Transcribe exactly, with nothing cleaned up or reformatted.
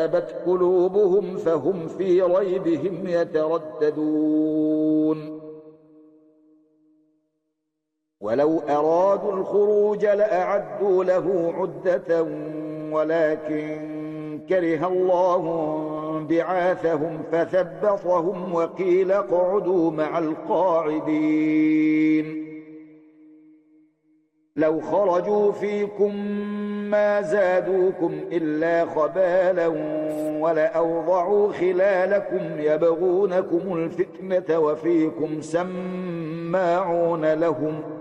ارتابت قلوبهم فهم في ريبهم يترددون ولو أرادوا الخروج لأعدوا له عدة ولكن كره الله بعاثهم فثبطهم وقيل اقعدوا مع القاعدين لو خرجوا فيكم ما زادوكم إلا خبالا ولأوضعوا خلالكم يبغونكم الفتنة وفيكم سماعون لهم